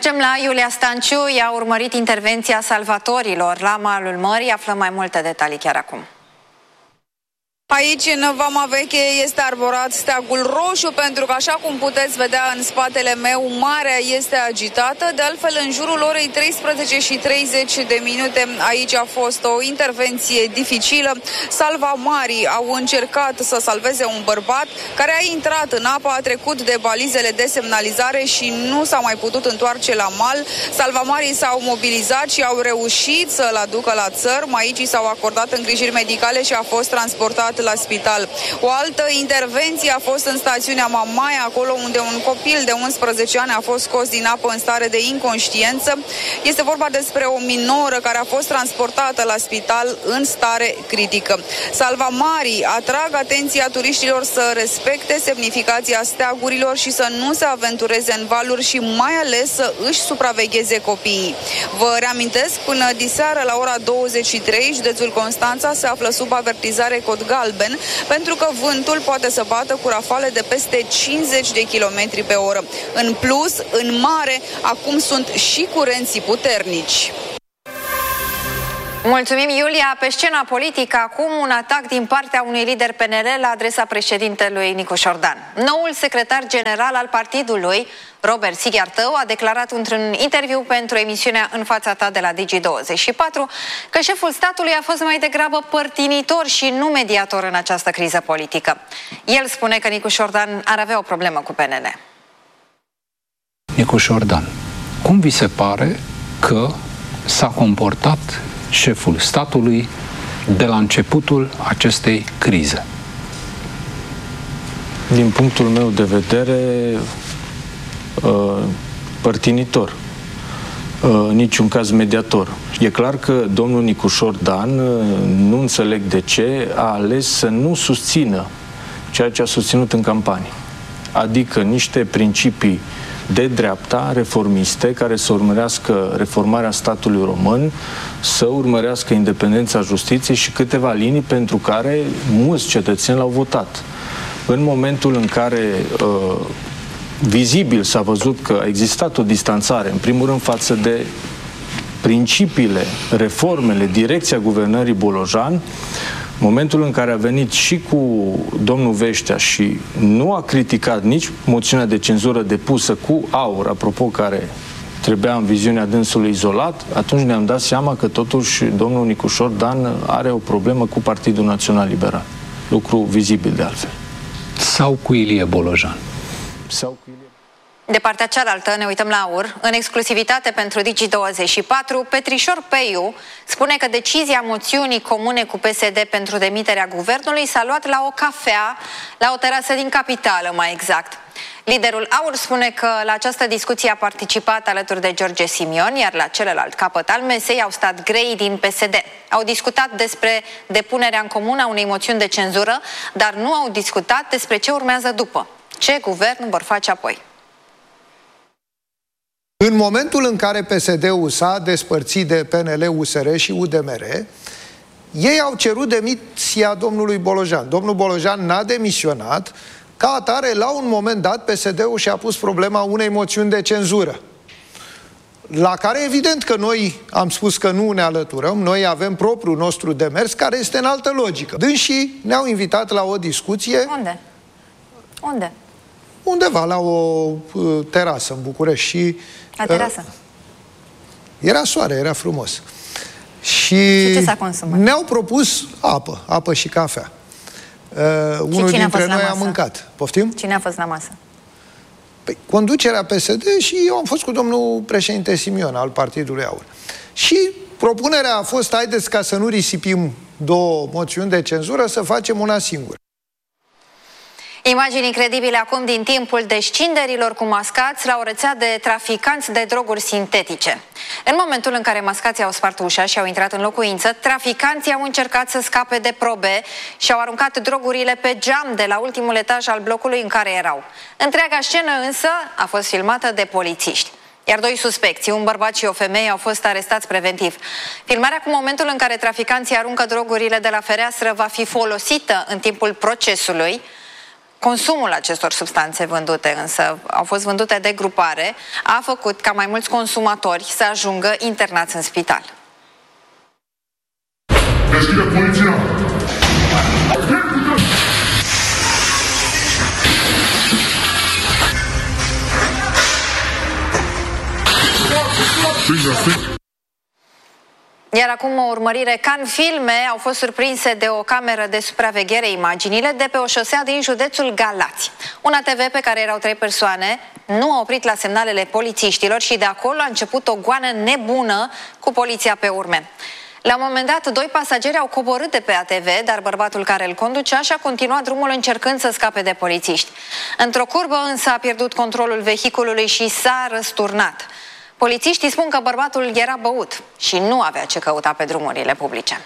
Mergem la Iulia Stanciu, ea a urmărit intervenția salvatorilor la malul mării, aflăm mai multe detalii chiar acum. Aici, în Vama Veche, este arborat steagul roșu, pentru că, așa cum puteți vedea în spatele meu, marea este agitată. De altfel, în jurul orei 13:30 aici a fost o intervenție dificilă. Salvamarii au încercat să salveze un bărbat care a intrat în apă, a trecut de balizele de semnalizare și nu s-a mai putut întoarce la mal. Salvamarii s-au mobilizat și au reușit să-l aducă la țărm. Aici s-au acordat îngrijiri medicale și a fost transportat la spital. O altă intervenție a fost în stațiunea Mamaia, acolo unde un copil de 11 ani a fost scos din apă în stare de inconștiență. Este vorba despre o minoră care a fost transportată la spital în stare critică. Salvamarii atrag atenția turiștilor să respecte semnificația steagurilor și să nu se aventureze în valuri și mai ales să își supravegheze copiii. Vă reamintesc, până diseară la ora 23, județul Constanța se află sub avertizare cod galben, pentru că vântul poate să bată cu rafale de peste 50 de km pe oră. În plus, în mare, acum sunt și curenții puternici. Mulțumim, Iulia. Pe scena politică, acum un atac din partea unui lider PNL la adresa președintelui Nicu Șordan. Noul secretar general al partidului, Robert Sighiartău, a declarat într-un interviu pentru emisiunea În fața ta de la Digi24 că șeful statului a fost mai degrabă părtinitor și nu mediator în această criză politică. El spune că Nicu Șordan ar avea o problemă cu PNL. Nicu Șordan, cum vi se pare că s-a comportat șeful statului de la începutul acestei crize? Din punctul meu de vedere, părtinitor, în niciun caz mediator. E clar că domnul Nicu Șordan, nu înțeleg de ce, a ales să nu susțină ceea ce a susținut în campanie. Adică niște principii de dreapta, reformiste, care să urmărească reformarea statului român, să urmărească independența justiției și câteva linii pentru care mulți cetățeni l-au votat. În momentul în care vizibil s-a văzut că a existat o distanțare, în primul rând față de principiile, reformele, direcția guvernării Bolojan, momentul în care a venit și cu domnul Veștea și nu a criticat nici moțiunea de cenzură depusă cu AUR, apropo, care trebuia în viziunea dânsului izolat, atunci ne-am dat seama că totuși domnul Nicu Șordan are o problemă cu Partidul Național Liberal. Lucru vizibil de altfel. Sau cu Ilie Bolojan. Sau cu Ilie. De partea cealaltă, ne uităm la AUR. În exclusivitate pentru Digi24, Petrișor Peiu spune că decizia moțiunii comune cu PSD pentru demiterea guvernului s-a luat la o cafea, la o terasă din capitală, mai exact. Liderul AUR spune că la această discuție a participat alături de George Simion, iar la celălalt capăt al mesei au stat grei din PSD. Au discutat despre depunerea în comun a unei moțiuni de cenzură, dar nu au discutat despre ce urmează după. Ce guvern vor face apoi? În momentul în care PSD-ul s-a despărțit de PNL, USR și UDMR, ei au cerut demisia domnului Bolojan. Domnul Bolojan n-a demisionat. Ca atare, la un moment dat, PSD-ul și-a pus problema unei moțiuni de cenzură, la care evident că noi am spus că nu ne alăturăm. Noi avem propriul nostru demers, care este în altă logică. Dânsii ne-au invitat la o discuție. Unde? Unde? Undeva, la o terasă în București. Și la terasă? Era soare, era frumos. Și ce s-a consumat? Ne-au propus apă și cafea. Unul dintre noi a mâncat. Poftim? Cine a fost la masă? Păi, conducerea PSD și eu am fost cu domnul președinte Simion al Partidului AUR. Și propunerea a fost, haideți, ca să nu risipim două moțiuni de cenzură, să facem una singură. Imagini incredibile acum din timpul descinderilor cu mascați la o rețea de traficanți de droguri sintetice. În momentul în care mascații au spart ușa și au intrat în locuință, traficanții au încercat să scape de probe și au aruncat drogurile pe geam de la ultimul etaj al blocului în care erau. Întreaga scenă însă a fost filmată de polițiști. Iar doi suspecți, un bărbat și o femeie, au fost arestați preventiv. Filmarea cu momentul în care traficanții aruncă drogurile de la fereastră va fi folosită în timpul procesului. Consumul acestor substanțe vândute, însă au fost vândute de grupare, a făcut ca mai mulți consumatori să ajungă internați în spital. Deschide poliția! Iar acum o urmărire ca în filme, au fost surprinse de o cameră de supraveghere imaginile de pe o șosea din județul Galați. Un ATV pe care erau 3 persoane nu a oprit la semnalele polițiștilor și de acolo a început o goană nebună cu poliția pe urme. La un moment dat, 2 pasageri au coborât de pe ATV, dar bărbatul care îl conducea și-a continuat drumul încercând să scape de polițiști. Într-o curbă însă a pierdut controlul vehiculului și s-a răsturnat. Polițiștii spun că bărbatul era băut și nu avea ce căuta pe drumurile publice.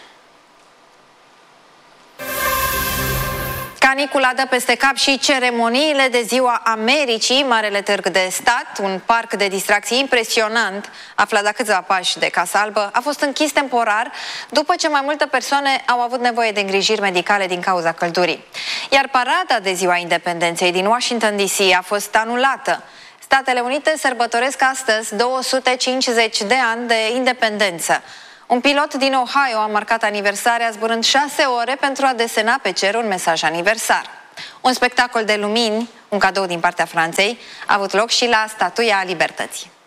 Canicula dă peste cap și ceremoniile de Ziua Americii. Marele Târg de Stat, un parc de distracții impresionant, aflat la câțiva pași de Casa Albă, a fost închis temporar după ce mai multe persoane au avut nevoie de îngrijiri medicale din cauza căldurii. Iar parada de Ziua Independenței din Washington DC a fost anulată. Statele Unite sărbătoresc astăzi 250 de ani de independență. Un pilot din Ohio a marcat aniversarea zburând 6 ore pentru a desena pe cer un mesaj aniversar. Un spectacol de lumini, un cadou din partea Franței, a avut loc și la Statuia Libertății.